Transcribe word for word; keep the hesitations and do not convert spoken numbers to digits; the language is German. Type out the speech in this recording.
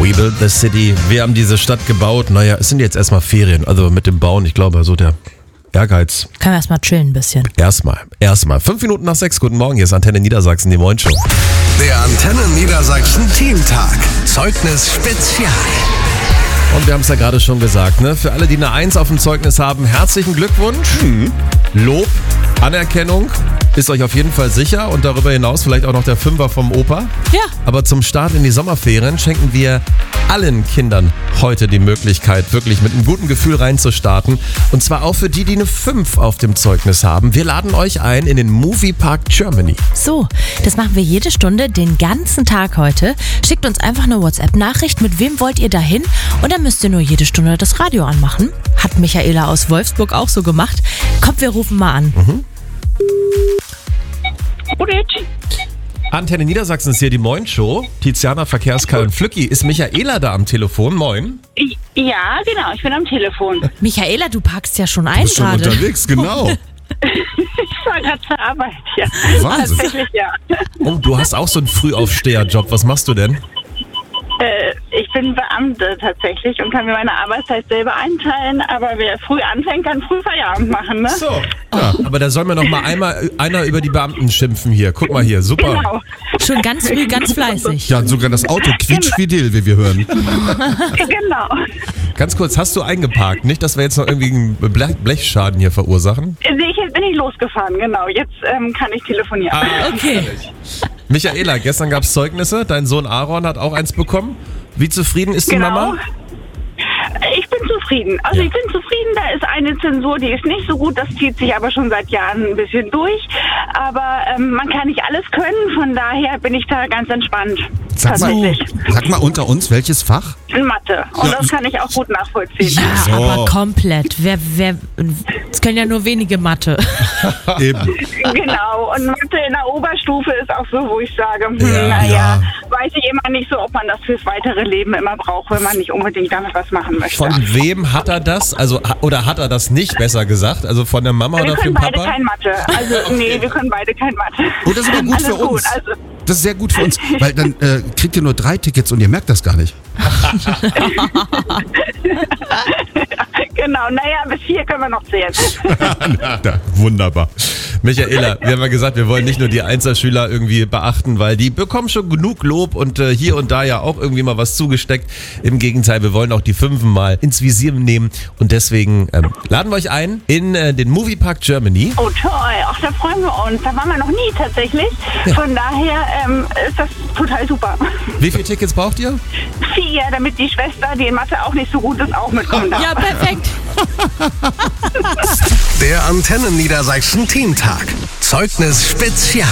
We built the city. Wir haben diese Stadt gebaut. Naja, es sind jetzt erstmal Ferien. Also mit dem Bauen, ich glaube, so der Ehrgeiz. Können wir erstmal chillen ein bisschen. Erstmal, erstmal. Fünf Minuten nach sechs. Guten Morgen, hier ist Antenne Niedersachsen, die Moin-Show. Der Antenne Niedersachsen Teamtag. Zeugnis Spezial. Und wir haben es ja gerade schon gesagt, ne? Für alle, die eine Eins auf dem Zeugnis haben, herzlichen Glückwunsch. Mhm. Lob, Anerkennung ist euch auf jeden Fall sicher und darüber hinaus vielleicht auch noch der Fünfer vom Opa. Ja. Aber zum Start in die Sommerferien schenken wir allen Kindern heute die Möglichkeit, wirklich mit einem guten Gefühl reinzustarten. Und zwar auch für die, die eine fünf auf dem Zeugnis haben. Wir laden euch ein in den Moviepark Germany. So, das machen wir jede Stunde, den ganzen Tag heute. Schickt uns einfach eine WhatsApp-Nachricht, mit wem wollt ihr dahin? Und dann müsst ihr nur jede Stunde das Radio anmachen. Hat Michaela aus Wolfsburg auch so gemacht. Kommt, wir rufen mal an. Mhm. Antenne Niedersachsen ist hier die Moin-Show. Tiziana, Verkehrskarl und Flücki. Ist Michaela da am Telefon? Moin. Ja, genau, ich bin am Telefon. Michaela, du packst ja schon ein Du bist schon gerade. unterwegs, genau. Ich war gerade zur Arbeit, ja. Wahnsinn. Tatsächlich, ja. Oh, du hast auch so einen Frühaufsteherjob. Was machst du denn? Äh, ich bin Beamte tatsächlich und kann mir meine Arbeitszeit selber einteilen, aber wer früh anfängt, kann früh Feierabend machen, ne? So. Ja, aber da soll mir noch mal einmal einer über die Beamten schimpfen hier. Guck mal hier, super. Genau. Schon ganz früh, ganz fleißig. Ja, sogar das Auto quietscht wie Dill, wie wir hören. Genau. Ganz kurz, hast du eingeparkt? Nicht, dass wir jetzt noch irgendwie einen Blech- Blechschaden hier verursachen? Nee, Jetzt bin ich losgefahren, genau. Jetzt ähm, kann ich telefonieren. Ah, Okay. Michaela, gestern gab es Zeugnisse. Dein Sohn Aaron hat auch eins bekommen. Wie zufrieden ist die Genau. Mama? Ich bin zufrieden. Also Ja. ich bin zufrieden, da ist eine Zensur, die ist nicht so gut, das zieht sich aber schon seit Jahren ein bisschen durch. Aber ähm, man kann nicht alles können, von daher bin ich da ganz entspannt. Sag mal, Tatsächlich. sag mal unter uns, welches Fach? Mathe. Und Ja. das kann ich auch gut nachvollziehen. Ja, So. aber komplett. Wer, wer, es können ja nur wenige Mathe. Eben. Genau. Und Mathe in der Oberstufe ist auch so, wo ich sage, hm, Ja, naja, ja. weiß ich immer nicht so, ob man das fürs weitere Leben immer braucht, wenn man nicht unbedingt damit was machen möchte. Von wem hat er das? Also ha- oder hat er das nicht, besser gesagt? Also von der Mama wir oder können vom beide Papa? kein Mathe. Also nee, wir können beide kein Mathe. Oh, das ist aber gut Alles für uns. Gut. Also, Das ist sehr gut für uns, weil dann äh, kriegt ihr nur drei Tickets und ihr merkt das gar nicht. genau, naja, bis vier können wir noch zählen. Da, wunderbar. Michaela, wir haben ja gesagt, wir wollen nicht nur die Einzelschüler irgendwie beachten, weil die bekommen schon genug Lob und äh, hier und da ja auch irgendwie mal was zugesteckt. Im Gegenteil, wir wollen auch die Fünfen mal ins Visier nehmen und deswegen ähm, laden wir euch ein in äh, den Moviepark Germany. Oh toll, ach, da freuen wir uns. Da waren wir noch nie tatsächlich. Von daher ähm, ist das total super. Wie viele Tickets braucht ihr? Vier, damit die Schwester, die in Mathe auch nicht so gut ist, auch mitkommen darf. Ja, perfekt. Der Antenne Niedersachsen Teamtag. Zeugnis Spezial.